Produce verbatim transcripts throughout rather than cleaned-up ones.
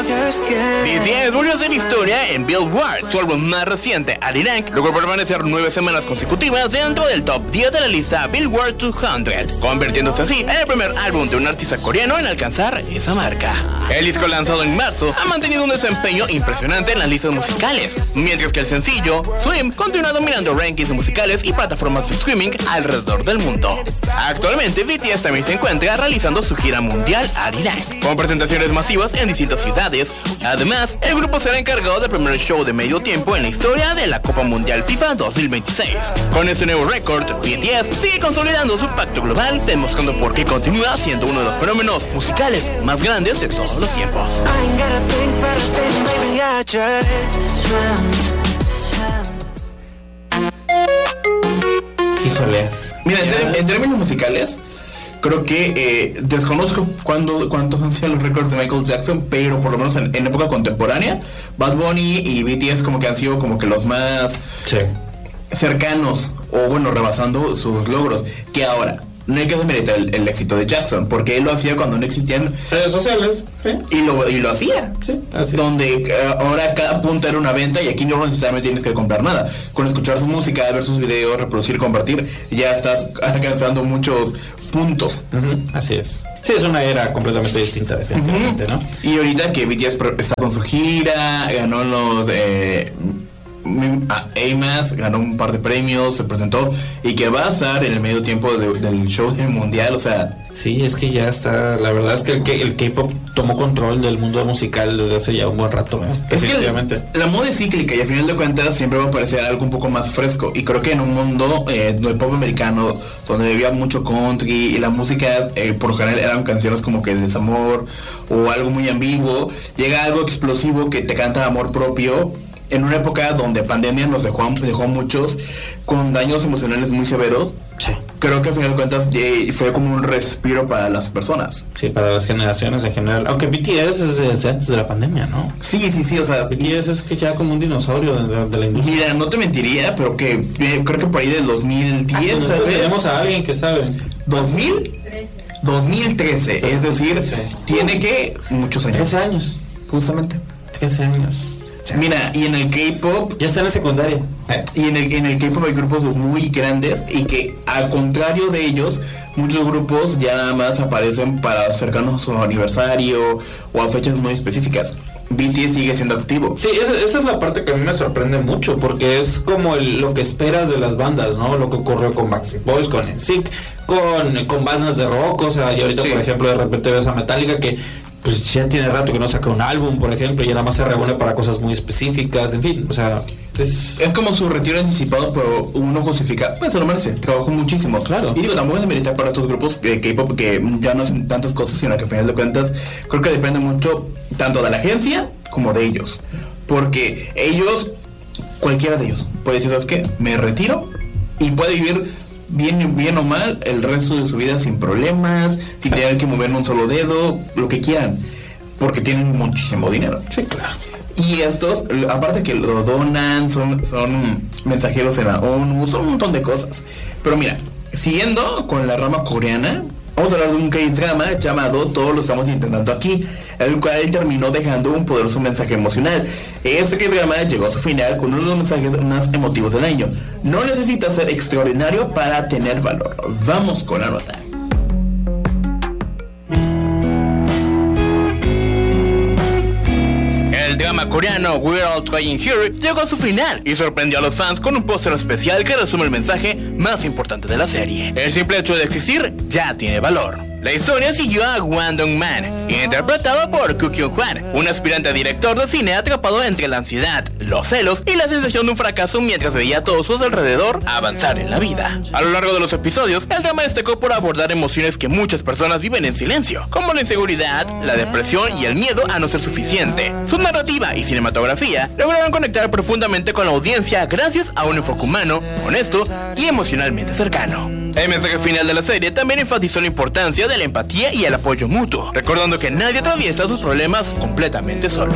B T S volvió a hacer historia en Billboard. Su álbum más reciente, Arirang, logró permanecer nueve semanas consecutivas dentro del top diez de la lista Billboard doscientos, convirtiéndose así en el primer álbum de un artista coreano en alcanzar esa marca. El disco lanzado en marzo ha mantenido un desempeño impresionante en las listas musicales, mientras que el sencillo, Swim, continúa dominando rankings musicales y plataformas de streaming alrededor del mundo. Actualmente, B T S también se encuentra realizando su gira mundial Arirang, con presentaciones masivas en distintas ciudades. Además, el grupo será encargado del primer show de medio tiempo en la historia de la Copa Mundial FIFA dos mil veintiséis. Con este nuevo récord, B T S sigue consolidando su pacto global, demostrando por qué continúa siendo uno de los fenómenos musicales más grandes de todos los tiempos. Híjole. Mira, en, en términos musicales, creo que eh, desconozco cuándo, cuántos han sido los récords de Michael Jackson, pero por lo menos en, en época contemporánea, Bad Bunny y B T S como que han sido como que los más sí. cercanos, o bueno, rebasando sus logros. Que ahora, no hay que desmeritar el, el éxito de Jackson, porque él lo hacía cuando no existían redes sociales, ¿sí? y, lo, y lo hacía, sí, así donde uh, ahora cada punto era una venta, y aquí no necesariamente tienes que comprar nada. Con escuchar su música, ver sus videos, reproducir, compartir, ya estás alcanzando muchos puntos. Uh-huh, así es. Sí, es una era completamente distinta, definitivamente, uh-huh. ¿no? Y ahorita que B T S está con su gira, ganó los eh, A M A S, ganó un par de premios, se presentó, y que va a estar en el medio tiempo de, del show mundial, o sea... Sí, es que ya está, la verdad es que el, el K-pop tomó control del mundo musical desde hace ya un buen rato, ¿eh? Es que el, la moda es cíclica, y al final de cuentas siempre va a parecer algo un poco más fresco, y creo que en un mundo eh, del pop americano, donde había mucho country, y la música eh, por lo general eran canciones como que de desamor, o algo muy ambiguo, llega algo explosivo que te canta amor propio, en una época donde pandemia nos dejó, dejó a muchos con daños emocionales muy severos. Sí. Creo que al final de cuentas fue como un respiro para las personas. Sí, para las generaciones en general. Aunque B T S es desde antes de la pandemia, ¿no? Sí, sí, sí, o sea... B T S es que ya como un dinosaurio de, de la industria. Mira, no te mentiría, pero que eh, creo que por ahí del dos mil diez... Ah, tal vez tenemos a alguien que sabe. ¿dos mil? dos mil trece, es decir, sí. Tiene que muchos años. trece años. Justamente. trece años. Mira, y en el K-pop... Ya está en la secundaria. ¿Eh? Y en el, en el K-pop hay grupos muy grandes, y que al contrario de ellos, muchos grupos ya nada más aparecen para acercarnos a su aniversario o a fechas muy específicas. B T S sigue siendo activo. Sí, esa, esa es la parte que a mí me sorprende mucho, porque es como el, lo que esperas de las bandas, ¿no? Lo que ocurrió con Backstreet Boys, con N Sync, con, con bandas de rock, o sea, y ahorita sí. Por ejemplo de repente ves a Metallica que pues ya tiene rato que no saca un álbum, por ejemplo, y nada más se reúne para cosas muy específicas, en fin, o sea... Es, es como su retiro anticipado, pero uno justifica, pues se lo merece, trabajó muchísimo. Claro. Y digo, tampoco es de meditar para estos grupos de K-pop que ya no hacen tantas cosas, sino que al final de cuentas creo que depende mucho tanto de la agencia como de ellos. Porque ellos, cualquiera de ellos, puede decir, ¿sabes qué? Me retiro, y puede vivir... Bien, bien o mal, el resto de su vida sin problemas, sin tener que mover un solo dedo, lo que quieran, porque tienen muchísimo dinero. Sí, claro. Y estos, aparte que lo donan, son, son mensajeros en la ONU, son un montón de cosas. Pero mira, siguiendo con la rama coreana, vamos a hablar de un K-drama llamado Todos lo estamos intentando aquí, el cual terminó dejando un poderoso mensaje emocional. Este K-drama llegó a su final con uno de los mensajes más emotivos del año. No necesitas ser extraordinario para tener valor. Vamos con la nota. El drama coreano We're All Trying Here llegó a su final y sorprendió a los fans con un póster especial que resume el mensaje más importante de la serie. El simple hecho de existir ya tiene valor. La historia siguió a Won Dong-man, interpretado por Koo Kyung-hwan, un aspirante a director de cine atrapado entre la ansiedad, los celos y la sensación de un fracaso mientras veía a todos su alrededor avanzar en la vida. A lo largo de los episodios, el drama destacó por abordar emociones que muchas personas viven en silencio, como la inseguridad, la depresión y el miedo a no ser suficiente. Su narrativa y cinematografía lograron conectar profundamente con la audiencia gracias a un enfoque humano, honesto y emocionalmente cercano. El mensaje final de la serie también enfatizó la importancia de la empatía y el apoyo mutuo, recordando que nadie atraviesa sus problemas completamente solo.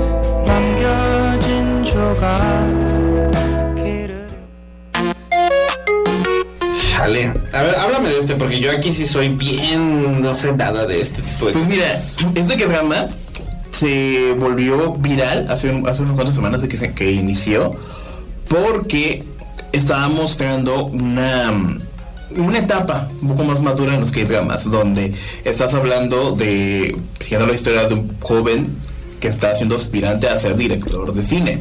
Chale. A ver, háblame de este, porque yo aquí sí soy bien, no sé nada de este tipo de pues cosas. Mira, este K-drama se volvió viral hace, un, hace unas cuantas semanas de que, se, que inició, porque estaba mostrando una, una etapa un poco más madura en los K-dramas, donde estás hablando de, siguiendo la historia de un joven que está siendo aspirante a ser director de cine.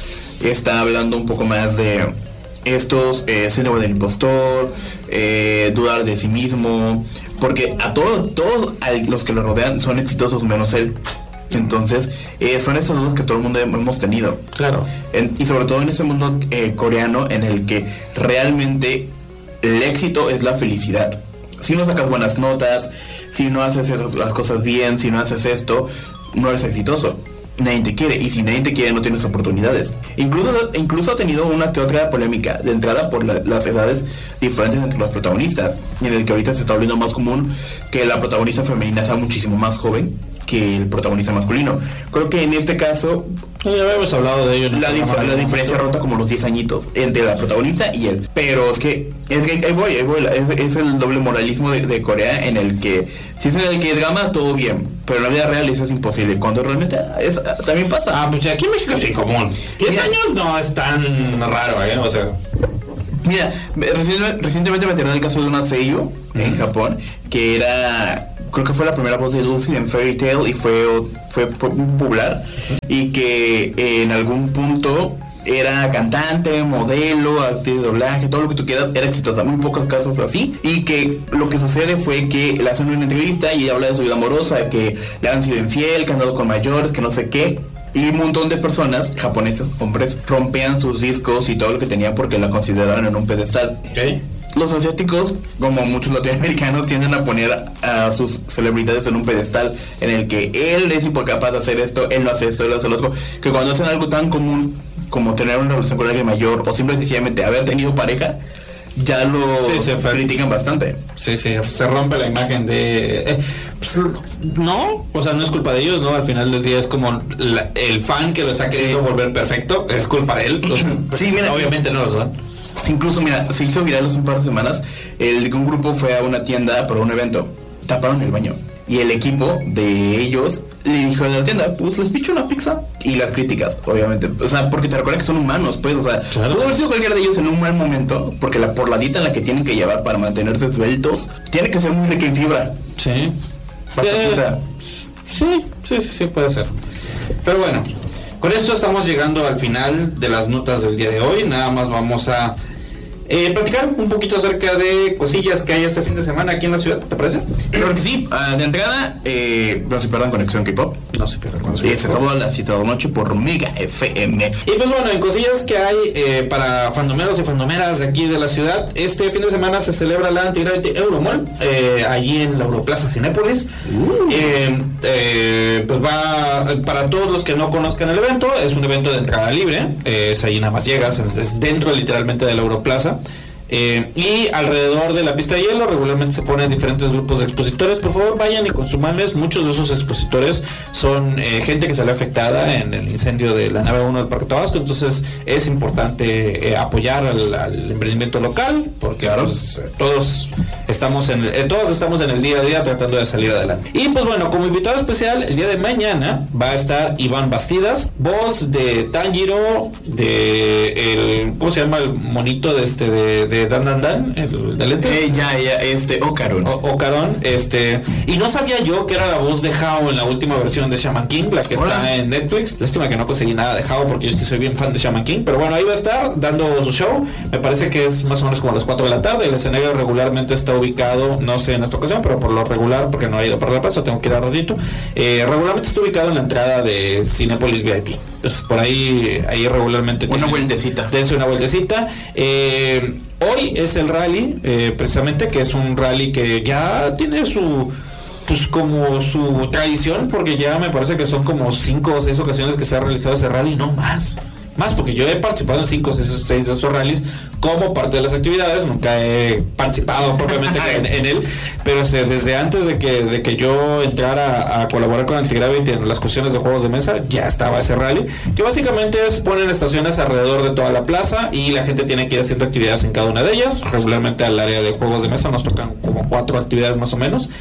Está hablando un poco más de estos eh, síndrome del impostor, eh, dudar de sí mismo, porque a todos todos los que lo rodean son exitosos menos él. Entonces eh, son esos dudas que todo el mundo hemos tenido, claro, en, y sobre todo en ese mundo eh, coreano en el que realmente el éxito es la felicidad. Si no sacas buenas notas, si no haces esas, las cosas bien, si no haces esto, no eres exitoso. Nadie te quiere, y si nadie te quiere no tienes oportunidades. Incluso, incluso ha tenido una que otra polémica de entrada por la, las edades diferentes entre los protagonistas, en el que ahorita se está volviendo más común que la protagonista femenina sea muchísimo más joven que el protagonista masculino. Creo que en este caso ya habíamos hablado de ello, la, dif- la diferencia ronda como los diez añitos entre la protagonista y él. Pero es que es que ahí voy, ahí voy, es, es el doble moralismo de, de Corea, en el que si es en el que es drama, todo bien, pero en la vida real eso es imposible, cuando realmente es, también pasa. Ah, pues aquí en México es común. diez años no es tan raro, ¿eh? O sea, mira, recientemente, recientemente me enteré del caso de una seiyuu uh-huh. en Japón, que era, creo que fue la primera voz de Dulce en Fairy Tail, y fue, fue popular, uh-huh. y que eh, en algún punto era cantante, modelo, actriz de doblaje, todo lo que tú quieras, era exitosa, muy pocos casos así, y que lo que sucede fue que le hacen una entrevista y ella habla de su vida amorosa, que le han sido infiel, que han andado con mayores, que no sé qué. Y un montón de personas, japoneses, hombres, rompían sus discos y todo lo que tenían porque la consideraban en un pedestal. Okay. Los asiáticos, como muchos latinoamericanos, tienden a poner a, a sus celebridades en un pedestal en el que él es incapaz de hacer esto, él no hace esto, él no hace lo otro. Que cuando hacen algo tan común como tener una relación con alguien mayor o simplemente haber tenido pareja, ya lo sí, critican bastante. Sí, sí, se rompe la imagen de... Eh, pues, no, o sea, no es culpa de ellos, ¿no? Al final del día es como la, el fan que los ha querido sí. volver perfecto, es culpa de él. O sea, sí, mira, obviamente no lo son. Incluso, mira, se hizo viral hace un par de semanas, el, un grupo fue a una tienda para un evento, taparon el baño, y el equipo de ellos le dijo a la tienda, pues les picho una pizza. Y las críticas, obviamente, o sea, porque te recuerda que son humanos, pues, o sea, claro. Pudo haber sido cualquiera de ellos en un mal momento, porque la por la dieta en la que tienen que llevar para mantenerse esbeltos, tiene que ser muy rica en fibra. Sí. Eh, sí, sí, sí, puede ser. Pero bueno, con esto estamos llegando al final de las notas del día de hoy. Nada más vamos a Eh, platicar un poquito acerca de cosillas que hay este fin de semana aquí en la ciudad, ¿te parece? Claro que sí. Uh, de entrada, eh, no se pierdan Conexión K-Pop. No se pierdan Conexión K-Pop. Este sábado a las siete de la noche por Mega F M. Y pues bueno, en cosillas que hay eh, para fandomeros y fandomeras de aquí de la ciudad, este fin de semana se celebra la Anti-Gravity Euromall, eh, allí en la Europlaza Cinépolis. Uh. Eh, eh, pues va, para todos los que no conozcan el evento, es un evento de entrada libre, eh, es ahí nada más llegas, es dentro literalmente de la Europlaza. Eh, y alrededor de la pista de hielo regularmente se ponen diferentes grupos de expositores. Por favor vayan y consumanles. Muchos de esos expositores son eh, gente que salió afectada en el incendio de la nave uno del Parque Tabasco. Entonces es importante eh, apoyar al, al emprendimiento local, porque claro, pues, todos estamos en el, eh, todos estamos en el día a día tratando de salir adelante. Y pues bueno, como invitado especial el día de mañana va a estar Iván Bastidas, voz de Tanjiro, de el, ¿cómo se llama el monito de este de, de Dan Dan Dan, el de lentes? Eh, ya, ya, este, Ocaron. O, Ocaron, este, y no sabía yo que era la voz de Hao en la última versión de Shaman King, la que Hola. está en Netflix. Lástima que no conseguí nada de Hao porque yo sí soy bien fan de Shaman King, pero bueno, ahí va a estar dando su show. Me parece que es más o menos como a las cuatro de la tarde. El escenario regularmente está ubicado, no sé en esta ocasión, pero por lo regular, porque no he ido para la plaza, tengo que ir a ratito. Eh, regularmente está ubicado en la entrada de Cinépolis V I P. Entonces por ahí, ahí regularmente una vueltecita. Dense una vueltecita. Eh, hoy es el rally, eh, precisamente, que es un rally que ya tiene su, pues como su tradición, porque ya me parece que son como cinco o seis ocasiones que se ha realizado ese rally, no más. Más, porque yo he participado en cinco o seis de esos rallies como parte de las actividades, nunca he participado propiamente en, en él, pero o sea, desde antes de que, de que yo entrara a colaborar con Anti-Gravity en las cuestiones de juegos de mesa, ya estaba ese rally, que básicamente es ponen estaciones alrededor de toda la plaza y la gente tiene que ir haciendo actividades en cada una de ellas. Regularmente al área de juegos de mesa nos tocan como cuatro actividades más o menos.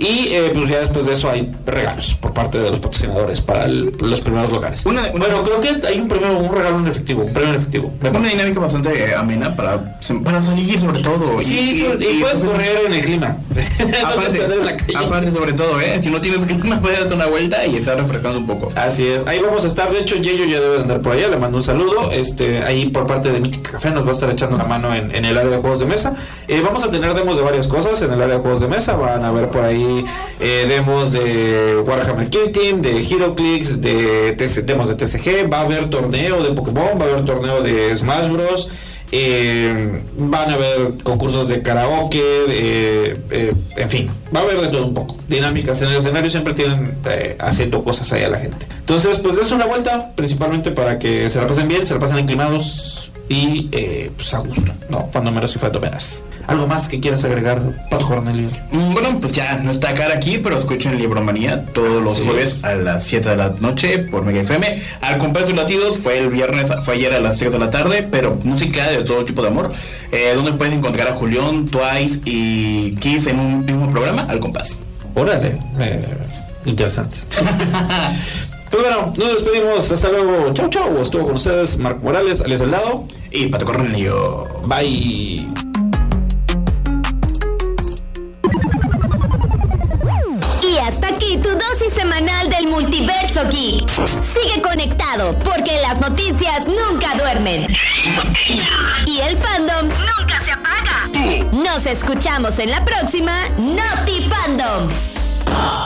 Y eh, pues ya después de eso hay regalos por parte de los patrocinadores para el, los primeros lugares. Una, una, bueno, creo que hay un premio, un regalo en efectivo, un premio en efectivo. Una dinámica bastante amena para, para salir sobre todo. Sí, y, y, y, y puedes correr en el clima. Aparte, no aparte sobre todo, ¿eh? Si no tienes clima, puedes darte una vuelta y estar refrescando un poco. Así es, ahí vamos a estar. De hecho, Yeyo ya debe de andar por allá, le mando un saludo. Este, ahí por parte de Mickey Café nos va a estar echando la mano en, en el área de juegos de mesa. Eh, vamos a tener demos de varias cosas en el área de juegos de mesa. Van a ver por ahí eh, demos de Warhammer Kill Team, de HeroClix, de T C, demos de T C G. Va a haber torneo de Pokémon, va a haber torneo de Smash Bros. Eh, van a haber concursos de karaoke, de, eh, en fin, va a haber de todo un poco. Dinámicas en el escenario, siempre tienen eh, haciendo cosas ahí a la gente. Entonces, pues des una vuelta, principalmente para que se la pasen bien, se la pasen inclinados y eh, pues a gusto, ¿no? Fandomeros y fandomeras. ¿Algo más que quieras agregar, Pato Cornelio? Mm, bueno, pues ya no está cara aquí, pero escuchen Libromanía todos los sí. jueves a las siete de la noche por Mega F M. Al compás de latidos fue el viernes, fue ayer a las siete de la tarde, pero música de todo tipo de amor, eh, donde puedes encontrar a Julián, Twice y Kiss en un mismo programa, Al Compás. Órale, eh, interesante. Pues bueno, nos despedimos, hasta luego, chau chau. Estuvo con ustedes Marco Morales, alias El Lado y Pato Cornelio. Bye. Y hasta aquí tu dosis semanal del Multiverso Geek. Sigue conectado, porque las noticias nunca duermen. Y el fandom nunca se apaga. Nos escuchamos en la próxima Noti Fandom.